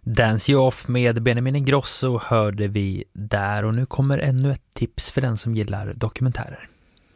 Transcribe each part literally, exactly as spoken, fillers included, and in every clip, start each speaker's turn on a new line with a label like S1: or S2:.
S1: Dance You Off med Benjamin Ingrosso hörde vi där, och nu kommer ännu ett tips för den som gillar dokumentärer.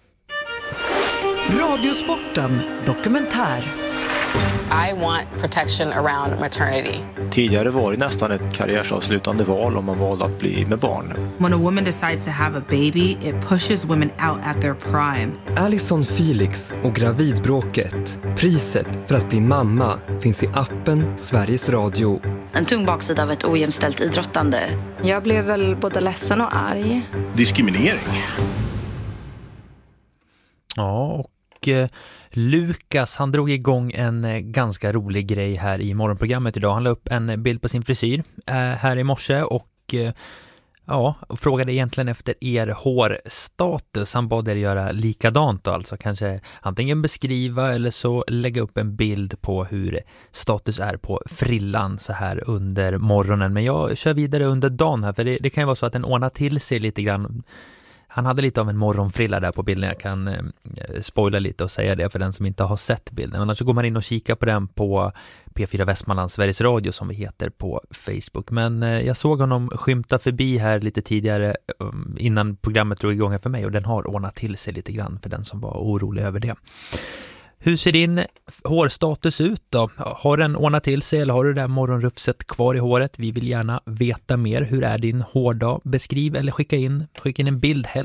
S2: Radiosporten dokumentär.
S3: I want protection around maternity.
S4: Tidigare var det nästan ett karriärsavslutande val om man valde att bli med barn.
S5: When a woman decides to have a baby, it pushes women out at their prime.
S6: Alison Felix och gravidbråket. Priset för att bli mamma finns i appen Sveriges Radio.
S7: En tung baksida av ett ojämställt idrottande.
S8: Jag blev väl både ledsen och arg.
S9: Diskriminering.
S1: Ja, och eh, Lukas, han drog igång en eh, ganska rolig grej här i morgonprogrammet idag. Han la upp en bild på sin frisyr eh, här i morse och eh, ja, och frågade egentligen efter er hårstatus. Han bad er göra likadant då, alltså kanske antingen beskriva eller så lägga upp en bild på hur status är på frillan så här under morgonen. Men jag kör vidare under dagen här, för det, det kan ju vara så att den ordnar till sig lite grann. Han hade lite av en morgonfrilla där på bilden. Jag kan eh, spoila lite och säga det för den som inte har sett bilden. Annars så går man in och kika på den på P fyra Västmanland Sveriges Radio som vi heter på Facebook. Men eh, jag såg honom skymta förbi här lite tidigare um, innan programmet drog igång här för mig. Och den har ordnat till sig lite grann för den som var orolig över det. Hur ser din hårstatus ut då? Har den ordnat till sig eller har du det där morgonrufset kvar i håret? Vi vill gärna veta mer. Hur är din hårdag? Beskriv eller skicka in, skicka in en bild helst.